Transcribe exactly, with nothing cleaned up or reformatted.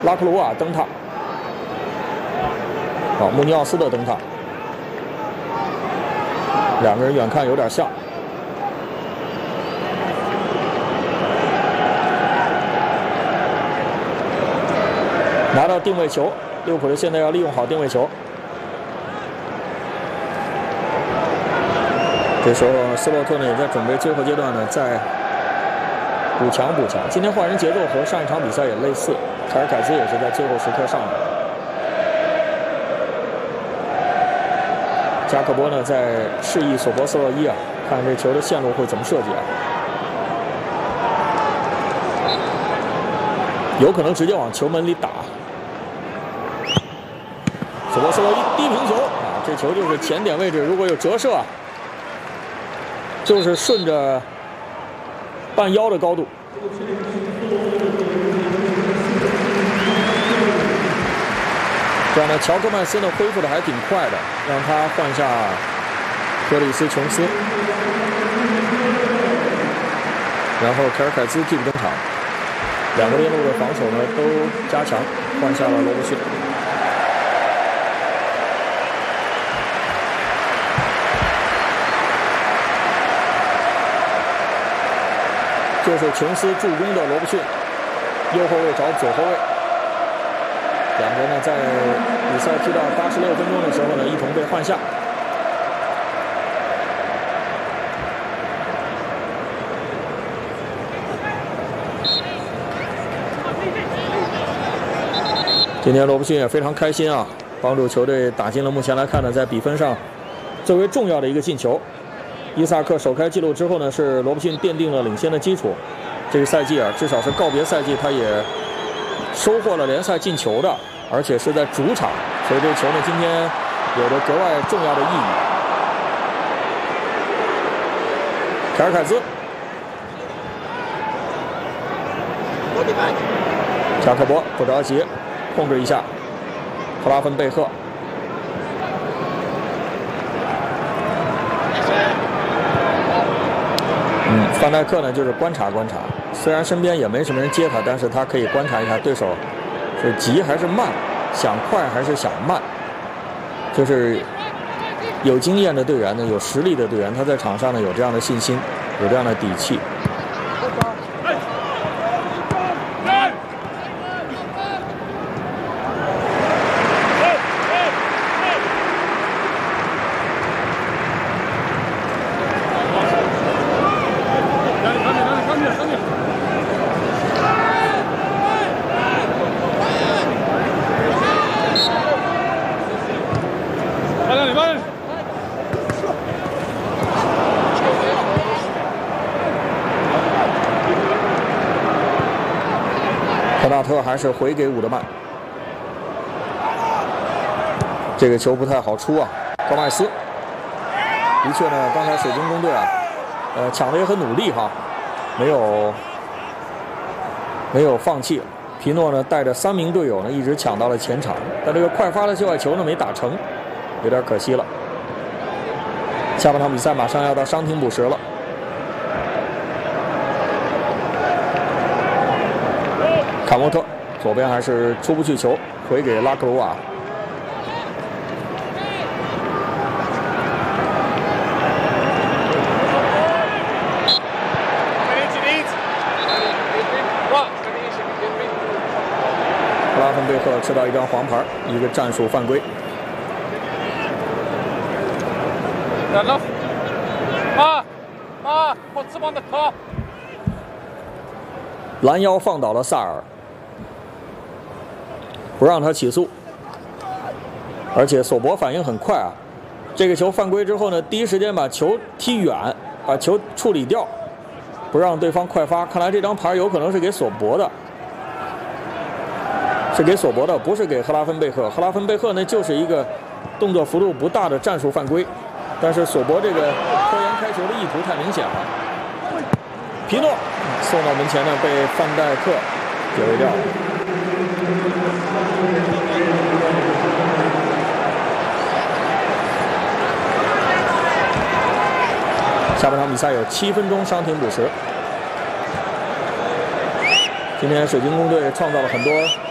拉克鲁瓦登塔，好，穆尼奥斯的登塔，两个人远看有点像。拿到定位球，利物浦现在要利用好定位球。这时候斯洛特呢也在准备最后阶段呢再补强补强。今天换人节奏和上一场比赛也类似，凯尔凯兹也是在最后时刻上的。加克波呢在示意索博斯洛伊啊，看这球的线路会怎么设计啊？有可能直接往球门里打。索博斯洛伊低平球啊，这球就是前点位置，如果有折射啊，就是顺着半腰的高度。这样呢，乔克曼斯呢恢复的还挺快的，让他换下克里斯琼斯，然后凯尔凯兹替补登场，两个边路的防守呢都加强，换下了罗伯逊。就是琼斯助攻的罗伯逊，右后卫找左后卫，两个人呢在比赛踢到八十六分钟的时候呢，一同被换下。今天罗伯逊也非常开心啊，帮助球队打进了目前来看呢，在比分上最为重要的一个进球。伊萨克首开纪录之后呢，是罗伯逊奠定了领先的基础。这个赛季啊，至少是告别赛季，他也收获了联赛进球的，而且是在主场，所以这球呢今天有着格外重要的意义。凯尔凯兹，加克波不着急，控制一下，克拉芬贝赫。嗯，范戴克呢就是观察观察，虽然身边也没什么人接他，但是他可以观察一下对手是急还是慢，想快还是想慢。就是有经验的队员呢，有实力的队员，他在场上呢有这样的信心，有这样的底气。科纳特还是回给伍德曼，这个球不太好出啊。高麦斯，的确呢，刚才水晶宫队啊，呃，抢的也很努力哈，没有没有放弃。皮诺呢带着三名队友呢一直抢到了前场，但这个快发的界外球呢没打成，有点可惜了。下半场比赛马上要到伤停补时了。卡莫特左边还是出不去球，回给拉克鲁瓦。克拉芬贝赫吃到一张黄牌，一个战术犯规。拦腰放倒了萨尔。不让他起诉，而且索博反应很快啊！这个球犯规之后呢，第一时间把球踢远，把球处理掉，不让对方快发。看来这张牌有可能是给索博的，是给索博的，不是给赫拉芬贝赫。赫拉芬贝赫呢，就是一个动作幅度不大的战术犯规，但是索博这个拖延开球的意图太明显了。皮诺送到门前呢，被范戴克解围掉了。下半场比赛有七分钟伤停补时。今天水晶宫队创造了很多